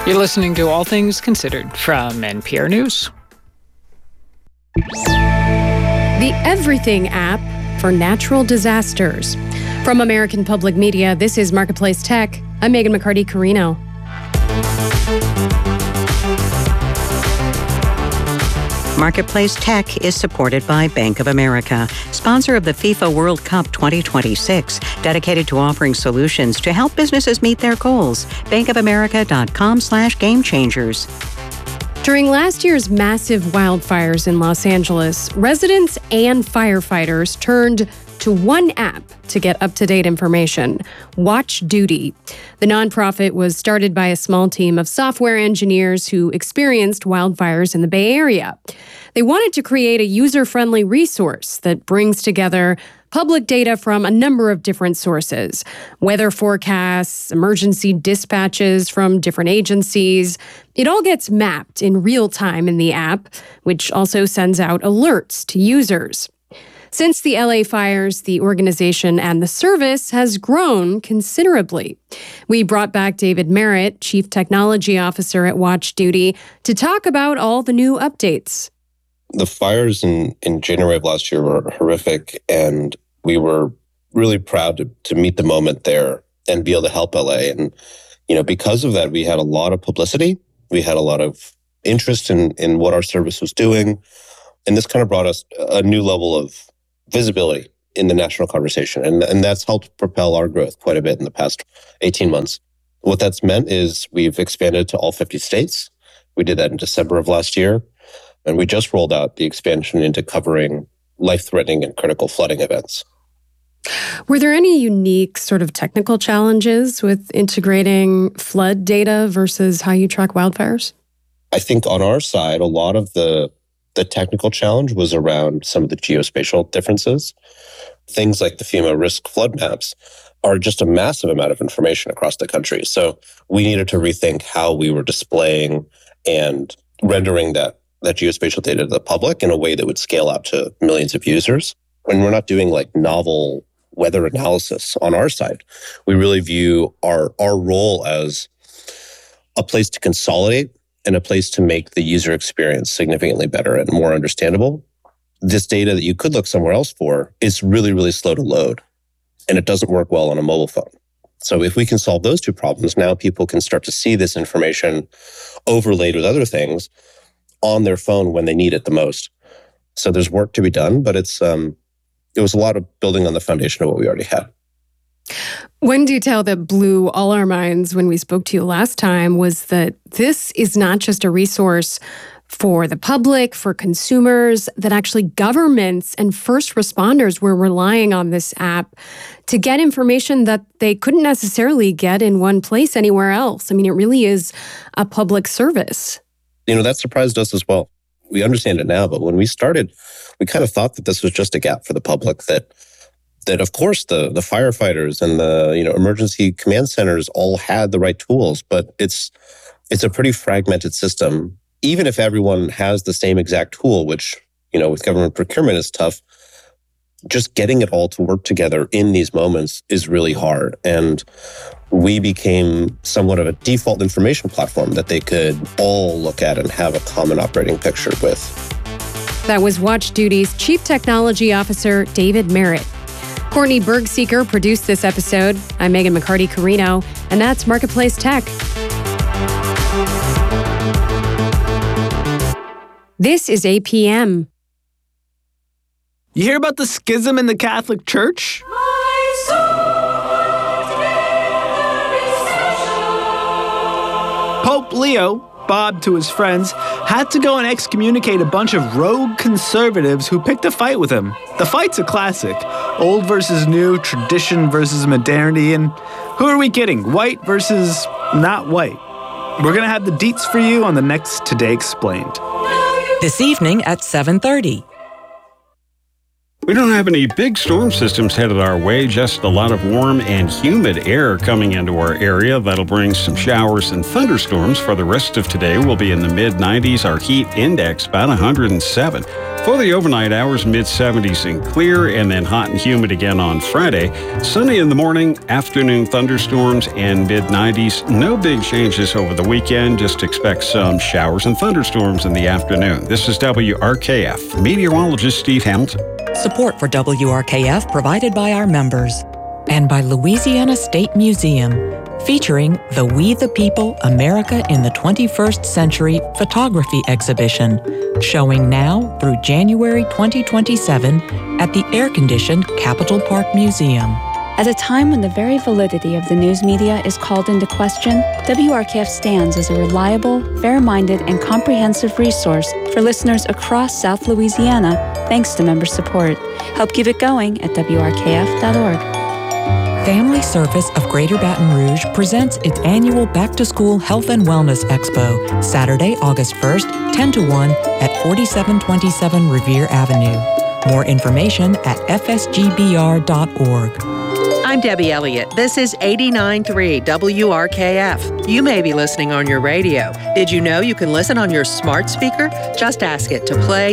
You're listening to All Things Considered from NPR News. The Everything app for natural disasters. From American Public Media, this is Marketplace Tech. I'm Megan McCarty-Carino. Marketplace Tech is supported by Bank of America, sponsor of the FIFA World Cup 2026, dedicated to offering solutions to help businesses meet their goals. bankofamerica.com/gamechangers. During last year's massive wildfires in Los Angeles, residents and firefighters turned to one app to get up-to-date information, Watch Duty. The nonprofit was started by a small team of software engineers who experienced wildfires in the Bay Area. They wanted to create a user-friendly resource that brings together public data from a number of different sources: weather forecasts, emergency dispatches from different agencies. It all gets mapped in real time in the app, which also sends out alerts to users. Since the LA fires, the organization and the service has grown considerably. We brought back David Merritt, Chief Technology Officer at Watch Duty, to talk about all the new updates. The fires in January of last year were horrific, and we were really proud to meet the moment there and be able to help LA. And, because of that, we had a lot of publicity. We had a lot of interest in what our service was doing. And this kind of brought us a new level of visibility in the national conversation. And that's helped propel our growth quite a bit in the past 18 months. What that's meant is we've expanded to all 50 states. We did that in December of last year. And we just rolled out the expansion into covering life-threatening and critical flooding events. Were there any unique sort of technical challenges with integrating flood data versus how you track wildfires? I think on our side, a lot of the technical challenge was around some of the geospatial differences. Things like the FEMA risk flood maps are just a massive amount of information across the country. So we needed to rethink how we were displaying and rendering that geospatial data to the public in a way that would scale out to millions of users. When we're not doing like novel weather analysis on our side, we really view our role as a place to consolidate and a place to make the user experience significantly better and more understandable. This data that you could look somewhere else for is really, really slow to load, and it doesn't work well on a mobile phone. So if we can solve those two problems, now people can start to see this information overlaid with other things on their phone when they need it the most. So there's work to be done, but it was a lot of building on the foundation of what we already had. One detail that blew all our minds when we spoke to you last time was that this is not just a resource for the public, for consumers, that actually governments and first responders were relying on this app to get information that they couldn't necessarily get in one place anywhere else. I mean, it really is a public service. That surprised us as well. We understand it now, but when we started, we kind of thought that this was just a gap for the public, that of course the firefighters and the emergency command centers all had the right tools, but it's a pretty fragmented system. Even if everyone has the same exact tool, which with government procurement is tough, just getting it all to work together in these moments is really hard. And we became somewhat of a default information platform that they could all look at and have a common operating picture with. That was Watch Duty's Chief Technology Officer, David Merritt. Courtney Bergseeker produced this episode. I'm Megan McCarty-Carino, and that's Marketplace Tech. This is APM. You hear about the schism in the Catholic Church? Pope Leo, Bob to his friends, had to go and excommunicate a bunch of rogue conservatives who picked a fight with him. The fight's a classic. Old versus new, tradition versus modernity, and who are we kidding? White versus not white. We're going to have the deets for you on the next Today Explained. This evening at 7:30. We don't have any big storm systems headed our way, just a lot of warm and humid air coming into our area. That'll bring some showers and thunderstorms. For the rest of today, we'll be in the mid-90s. Our heat index about 107. For the overnight hours, mid-70s and clear, and then hot and humid again on Friday. Sunny in the morning, afternoon thunderstorms, and mid-90s. No big changes over the weekend. Just expect some showers and thunderstorms in the afternoon. This is WRKF. Meteorologist Steve Hamilton. Support for WRKF provided by our members and by Louisiana State Museum, featuring the We the People, America in the 21st Century photography exhibition, showing now through January 2027 at the air-conditioned Capitol Park Museum. At a time when the very validity of the news media is called into question, WRKF stands as a reliable, fair-minded, and comprehensive resource for listeners across South Louisiana, thanks to member support. Help keep it going at WRKF.org. Family Service of Greater Baton Rouge presents its annual Back-to-School Health and Wellness Expo, Saturday, August 1st, 10 to 1 at 4727 Revere Avenue. More information at fsgbr.org. I'm Debbie Elliott. This is 89.3 WRKF. You may be listening on your radio. Did you know you can listen on your smart speaker? Just ask it to play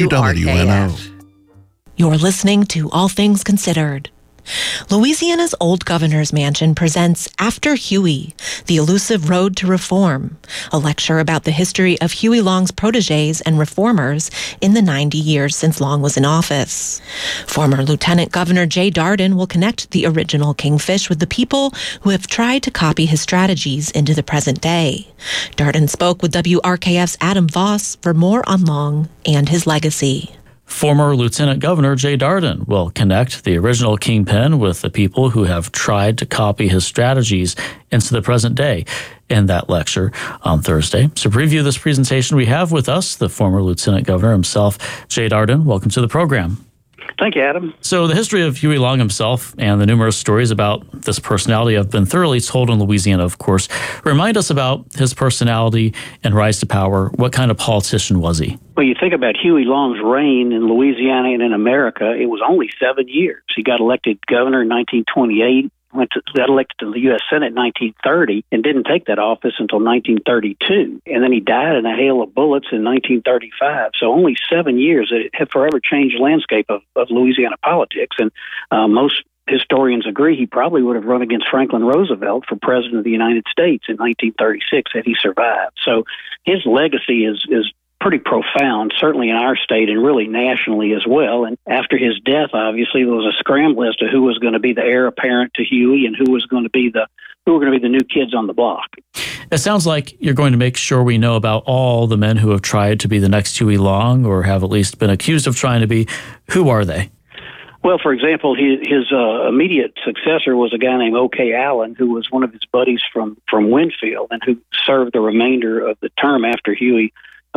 WRKF. You're listening to All Things Considered. Louisiana's Old Governor's Mansion presents After Huey, The Elusive Road to Reform, a lecture about the history of Huey Long's protégés and reformers in the 90 years since Long was in office. Former Lieutenant Governor Jay Darden will connect the original Kingfish with the people who have tried to copy his strategies into the present day. Darden spoke with WRKF's Adam Voss for more on Long and his legacy. Former Lieutenant Governor Jay Darden will connect the original Kingpin with the people who have tried to copy his strategies into the present day in that lecture on Thursday. To preview this presentation, we have with us the former Lieutenant Governor himself, Jay Darden. Welcome to the program. Thank you, Adam. So the history of Huey Long himself and the numerous stories about this personality have been thoroughly told in Louisiana, of course. Remind us about his personality and rise to power. What kind of politician was he? Well, you think about Huey Long's reign in Louisiana and in America, it was only 7 years. He got elected governor in 1928, got elected to the U.S. Senate in 1930, and didn't take that office until 1932. And then he died in a hail of bullets in 1935. So only 7 years. It had forever changed the landscape of Louisiana politics. And most historians agree he probably would have run against Franklin Roosevelt for president of the United States in 1936 had he survived. So his legacy is pretty profound, certainly in our state and really nationally as well. And after his death, obviously, there was a scramble as to who was going to be the heir apparent to Huey and who were going to be the new kids on the block. It sounds like you're going to make sure we know about all the men who have tried to be the next Huey Long or have at least been accused of trying to be. Who are they? Well, for example, his immediate successor was a guy named O.K. Allen, who was one of his buddies from Winfield and who served the remainder of the term after Huey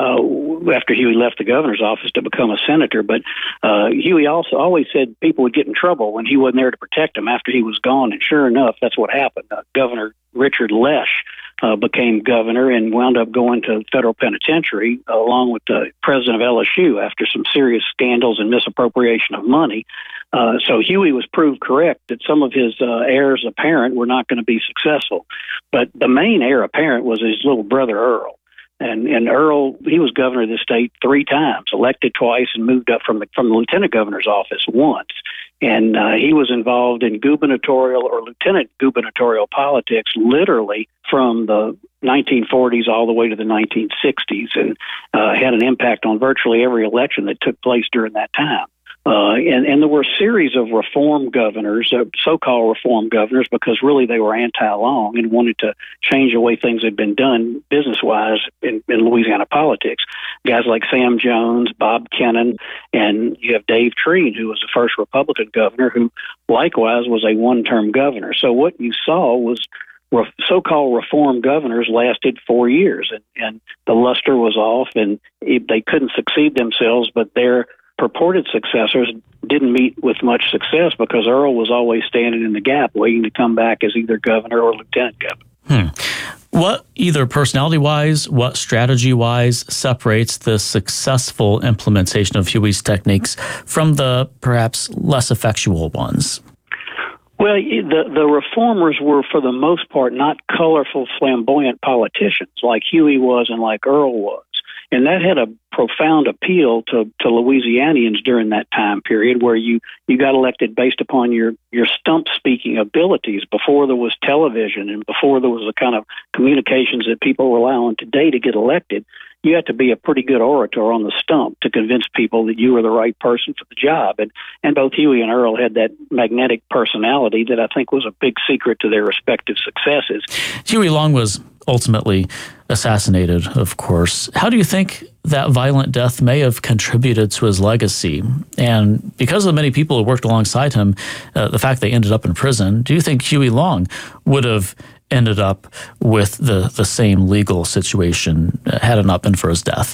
left the governor's office to become a senator. But Huey also always said people would get in trouble when he wasn't there to protect them after he was gone. And sure enough, that's what happened. Governor Richard Lesh became governor and wound up going to federal penitentiary along with the president of LSU after some serious scandals and misappropriation of money. So Huey was proved correct that some of his heirs apparent were not going to be successful. But the main heir apparent was his little brother Earl. And Earl, he was governor of the state 3 times, elected twice, and moved up from the lieutenant governor's office once. And he was involved in gubernatorial or lieutenant gubernatorial politics literally from the 1940s all the way to the 1960s, and had an impact on virtually every election that took place during that time. And there were a series of reform governors, so-called reform governors, because really they were anti-Long and wanted to change the way things had been done business-wise in Louisiana politics. Guys like Sam Jones, Bob Kennan, and you have Dave Treen, who was the first Republican governor, who likewise was a one-term governor. So what you saw was so-called reform governors lasted 4 years, and the luster was off, and they couldn't succeed themselves, but their purported successors didn't meet with much success because Earl was always standing in the gap waiting to come back as either governor or lieutenant governor. What, either personality-wise, what strategy-wise, separates the successful implementation of Huey's techniques from the perhaps less effectual ones? Well, the reformers were, for the most part, not colorful, flamboyant politicians like Huey was and like Earl was. And that had a profound appeal to Louisianians during that time period, where you got elected based upon your stump speaking abilities before there was television and before there was the kind of communications that people rely on today to get elected. You had to be a pretty good orator on the stump to convince people that you were the right person for the job. And both Huey and Earl had that magnetic personality that I think was a big secret to their respective successes. Huey Long was ultimately assassinated, of course. How do you think that violent death may have contributed to his legacy? And because of the many people who worked alongside him, the fact they ended up in prison, do you think Huey Long would have ended up with the same legal situation had it not been for his death?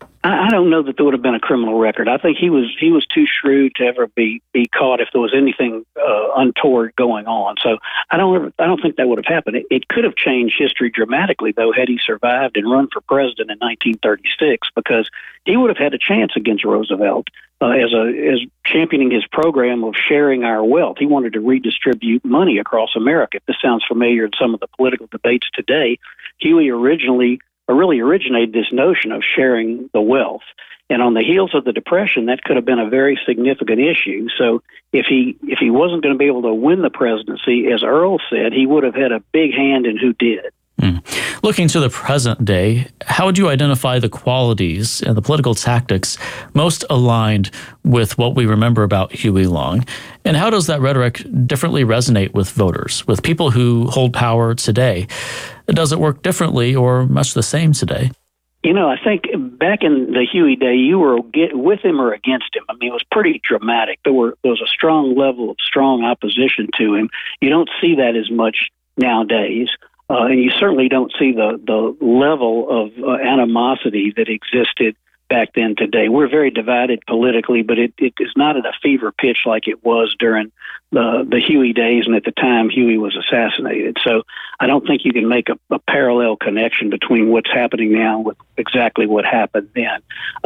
I don't know that there would have been a criminal record. I think he was too shrewd to ever be caught if there was anything untoward going on. So I don't think that would have happened. It could have changed history dramatically, though, had he survived and run for president in 1936, because he would have had a chance against Roosevelt as championing his program of sharing our wealth. He wanted to redistribute money across America. If this sounds familiar in some of the political debates today, Huey really originated this notion of sharing the wealth. And on the heels of the Depression, that could have been a very significant issue. So if he wasn't going to be able to win the presidency, as Earl said, he would have had a big hand in who did. Looking to the present day, how would you identify the qualities and the political tactics most aligned with what we remember about Huey Long? And how does that rhetoric differently resonate with voters, with people who hold power today? Does it work differently or much the same today? You know, I think back in the Huey day, you were with him or against him. I mean, it was pretty dramatic. There was a strong level of strong opposition to him. You don't see that as much nowadays. And you certainly don't see the level of animosity that existed back then today. We're very divided politically, but it is not at a fever pitch like it was during the Huey days and at the time Huey was assassinated. So I don't think you can make a parallel connection between what's happening now with exactly what happened then.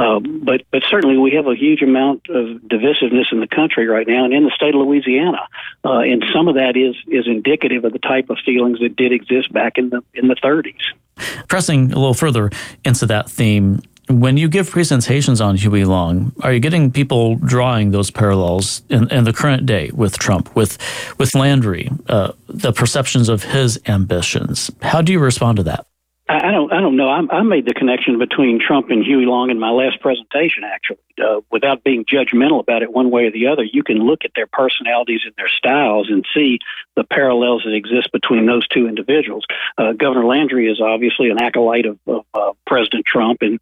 But certainly we have a huge amount of divisiveness in the country right now and in the state of Louisiana. And some of that is indicative of the type of feelings that did exist back in the 30s. Pressing a little further into that theme, when you give presentations on Huey Long, are you getting people drawing those parallels in the current day with Trump, with Landry, the perceptions of his ambitions? How do you respond to that? I don't know. I made the connection between Trump and Huey Long in my last presentation, actually. Without being judgmental about it one way or the other, you can look at their personalities and their styles and see the parallels that exist between those two individuals. Governor Landry is obviously an acolyte of President Trump and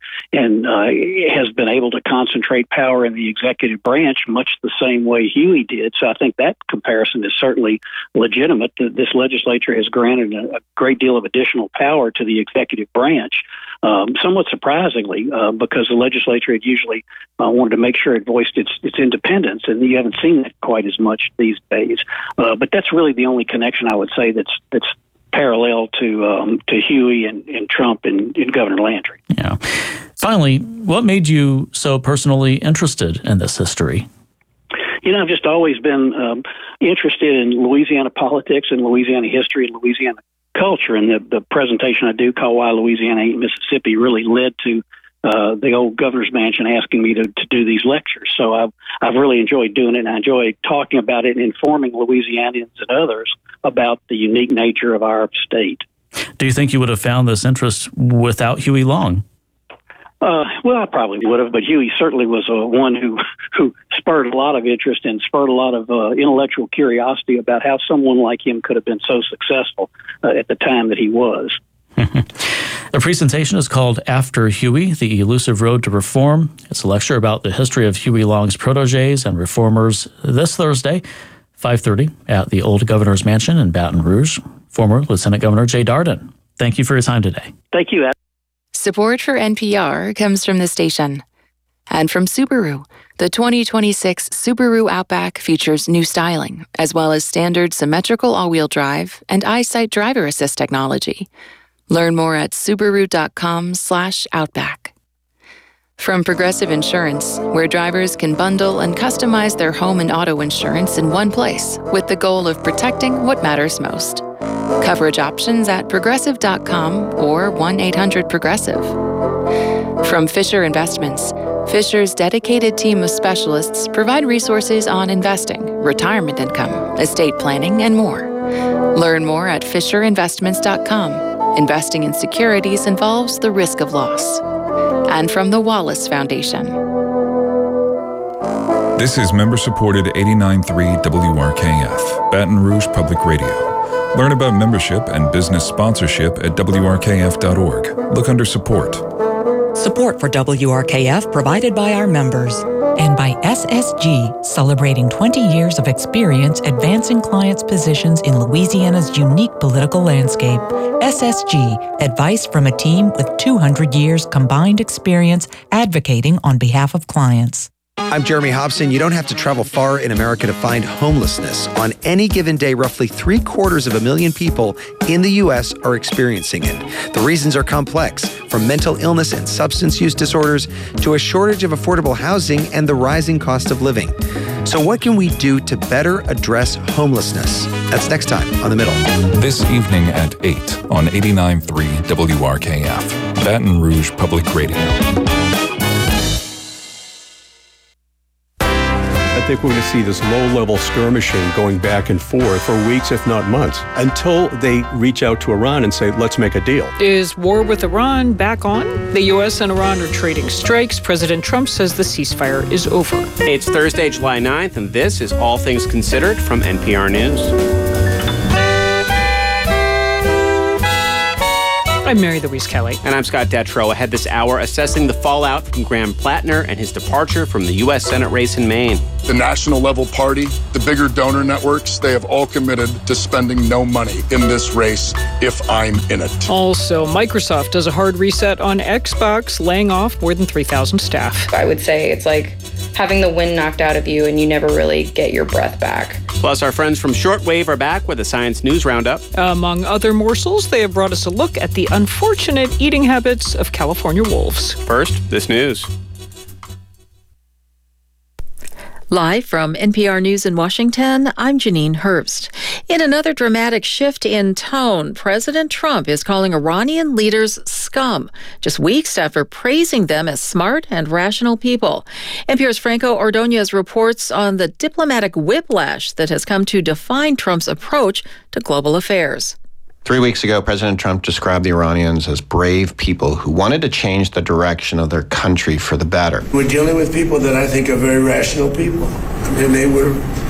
has been able to concentrate power in the executive branch much the same way Huey did. So I think that comparison is certainly legitimate. This legislature has granted a great deal of additional power to the executive branch, somewhat surprisingly, because the legislature had usually wanted to make sure it voiced its independence, and you haven't seen that quite as much these days. But that's really the only connection I would say that's parallel to Huey and Trump and Governor Landry. Yeah. Finally, what made you so personally interested in this history? You know, I've just always been interested in Louisiana politics and Louisiana history and Louisiana culture, and the presentation I do call Why Louisiana Ain't Mississippi really led to the old governor's mansion asking me to do these lectures. So I've really enjoyed doing it, and I enjoy talking about it and informing Louisianians and others about the unique nature of our state. Do you think you would have found this interest without Huey Long? Well, I probably would have, but Huey certainly was one who spurred a lot of interest and spurred a lot of intellectual curiosity about how someone like him could have been so successful at the time that he was. The presentation is called After Huey, The Elusive Road to Reform. It's a lecture about the history of Huey Long's protégés and reformers this Thursday, 5:30 at the Old Governor's Mansion in Baton Rouge. Former Lieutenant Governor Jay Dardenne, thank you for your time today. Thank you, Adam. Support for NPR comes from the station and from Subaru. The 2026 Subaru Outback features new styling, as well as standard symmetrical all-wheel drive and EyeSight driver assist technology. Learn more at Subaru.com/Outback. From Progressive Insurance, where drivers can bundle and customize their home and auto insurance in one place with the goal of protecting what matters most. Coverage options at Progressive.com or 1-800-PROGRESSIVE. From Fisher Investments, Fisher's dedicated team of specialists provide resources on investing, retirement income, estate planning, and more. Learn more at FisherInvestments.com. Investing in securities involves the risk of loss. And from the Wallace Foundation. This is member-supported 89.3 WRKF, Baton Rouge Public Radio. Learn about membership and business sponsorship at WRKF.org. Look under support. Support for WRKF provided by our members. And by SSG, celebrating 20 years of experience advancing clients' positions in Louisiana's unique political landscape. SSG, advice from a team with 200 years combined experience advocating on behalf of clients. I'm Jeremy Hobson. You don't have to travel far in America to find homelessness. On any given day, roughly 750,000 people in the U.S. are experiencing it. The reasons are complex, from mental illness and substance use disorders to a shortage of affordable housing and the rising cost of living. So what can we do to better address homelessness? That's next time on The Middle. This evening at 8 on 89.3 WRKF, Baton Rouge Public Radio. I think we're going to see this low-level skirmishing going back and forth for weeks, if not months, until they reach out to Iran and say, let's make a deal. Is war with Iran back on? The U.S. and Iran are trading strikes. President Trump says the ceasefire is over. It's Thursday, July 9th, and this is All Things Considered from NPR News. I'm Mary Louise Kelly. And I'm Scott Detrow. Ahead this hour, assessing the fallout from Graham Plattner and his departure from the U.S. Senate race in Maine. The national level party, the bigger donor networks, they have all committed to spending no money in this race if I'm in it. Also, Microsoft does a hard reset on Xbox, laying off more than 3,000 staff. I would say it's like having the wind knocked out of you and you never really get your breath back. Plus, our friends from Shortwave are back with a Science News Roundup. Among other morsels, they have brought us a look at the unfortunate eating habits of California wolves. First, this news. Live from NPR News in Washington, I'm Janine Herbst. In another dramatic shift in tone, President Trump is calling Iranian leaders scum, just weeks after praising them as smart and rational people. NPR's Franco Ordonez reports on the diplomatic whiplash that has come to define Trump's approach to global affairs. 3 weeks ago, President Trump described the Iranians as brave people who wanted to change the direction of their country for the better. We're dealing with people that I think are very rational people. I mean, they were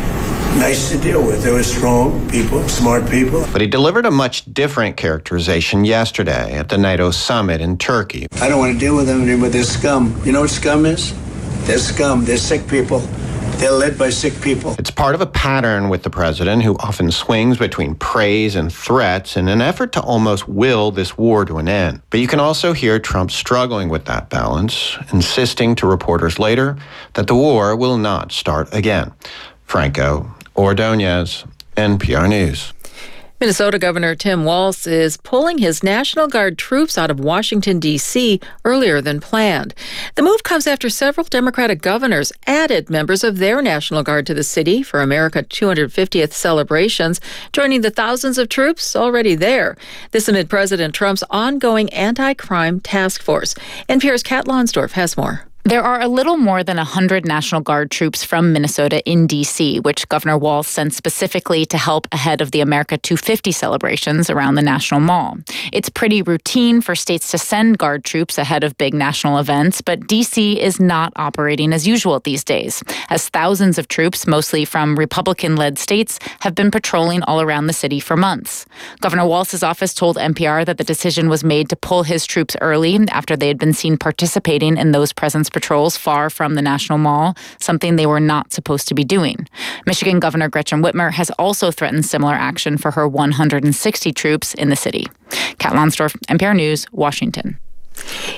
nice to deal with. They were strong people, smart people. But he delivered a much different characterization yesterday at the NATO summit in Turkey. I don't want to deal with them anymore. They're scum. You know what scum is? They're scum. They're sick people. They're led by sick people. It's part of a pattern with the president, who often swings between praise and threats in an effort to almost will this war to an end. But you can also hear Trump struggling with that balance, insisting to reporters later that the war will not start again. Franco Ordonez, NPR News. Minnesota Governor Tim Walz is pulling his National Guard troops out of Washington, D.C. earlier than planned. The move comes after several Democratic governors added members of their National Guard to the city for America 250th celebrations, joining the thousands of troops already there. This amid President Trump's ongoing anti-crime task force. NPR's Kat Lonsdorf has more. There are a little more than 100 National Guard troops from Minnesota in D.C., which Governor Walz sent specifically to help ahead of the America 250 celebrations around the National Mall. It's pretty routine for states to send Guard troops ahead of big national events, but D.C. is not operating as usual these days, as thousands of troops, mostly from Republican-led states, have been patrolling all around the city for months. Governor Walz's office told NPR that the decision was made to pull his troops early after they had been seen participating in those presence patrols far from the National Mall, something they were not supposed to be doing. Michigan Governor Gretchen Whitmer has also threatened similar action for her 160 troops in the city. Kat Lonsdorf, NPR News, Washington.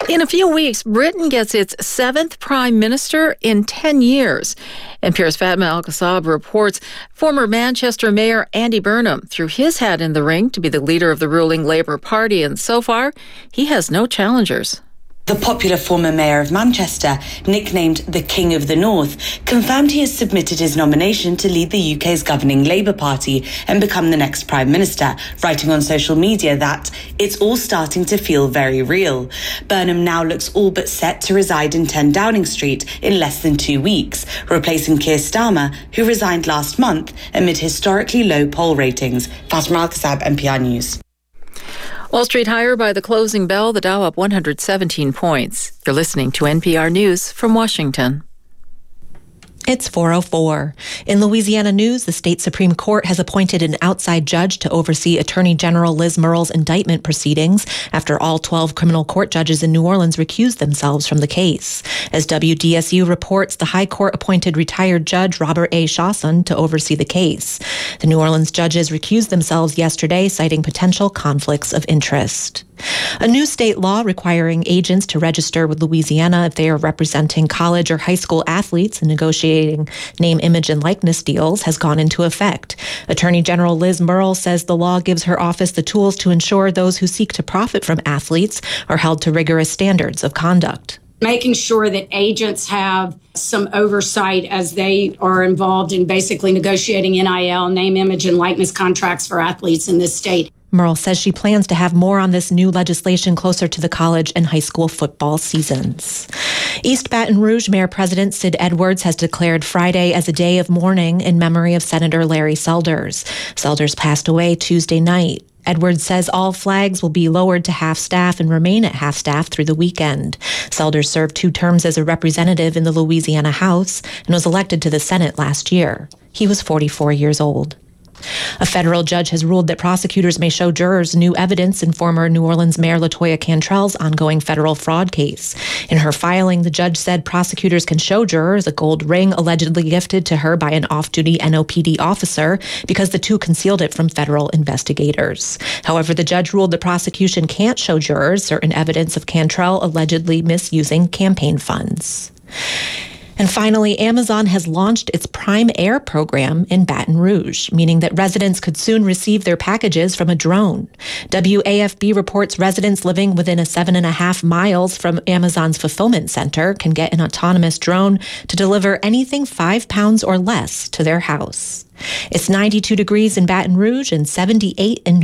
In a few weeks, Britain gets its 7th prime minister in 10 years. NPR's Fatma Al-Qasab reports former Manchester Mayor Andy Burnham threw his hat in the ring to be the leader of the ruling Labour Party, and so far, he has no challengers. The popular former mayor of Manchester, nicknamed the King of the North, confirmed he has submitted his nomination to lead the UK's governing Labour Party and become the next Prime Minister, writing on social media that it's all starting to feel very real. Burnham now looks all but set to reside in 10 Downing Street in less than 2 weeks, replacing Keir Starmer, who resigned last month amid historically low poll ratings. Fatma Al-Qasab, NPR News. Wall Street higher by the closing bell, the Dow up 117 points. You're listening to NPR News from Washington. It's 4:04. In Louisiana news, the state Supreme Court has appointed an outside judge to oversee Attorney General Liz Murrell's indictment proceedings after all 12 criminal court judges in New Orleans recused themselves from the case. As WDSU reports, the High Court appointed retired Judge Robert A. Shawson to oversee the case. The New Orleans judges recused themselves yesterday, citing potential conflicts of interest. A new state law requiring agents to register with Louisiana if they are representing college or high school athletes and negotiating name, image, and likeness deals has gone into effect. Attorney General Liz Murrell says the law gives her office the tools to ensure those who seek to profit from athletes are held to rigorous standards of conduct. Making sure that agents have some oversight as they are involved in basically negotiating NIL, name, image, and likeness contracts for athletes in this state. Murrell says she plans to have more on this new legislation closer to the college and high school football seasons. East Baton Rouge Mayor-President Sid Edwards has declared Friday as a day of mourning in memory of Senator Larry Selders. Selders passed away Tuesday night. Edwards says all flags will be lowered to half-staff and remain at half-staff through the weekend. Selders served 2 terms as a representative in the Louisiana House and was elected to the Senate last year. He was 44 years old. A federal judge has ruled that prosecutors may show jurors new evidence in former New Orleans Mayor LaToya Cantrell's ongoing federal fraud case. In her filing, the judge said prosecutors can show jurors a gold ring allegedly gifted to her by an off-duty NOPD officer because the two concealed it from federal investigators. However, the judge ruled the prosecution can't show jurors certain evidence of Cantrell allegedly misusing campaign funds. And finally, Amazon has launched its Prime Air program in Baton Rouge, meaning that residents could soon receive their packages from a drone. WAFB reports residents living within 7.5 miles from Amazon's fulfillment center can get an autonomous drone to deliver anything 5 pounds or less to their house. It's 92 degrees in Baton Rouge and 78 in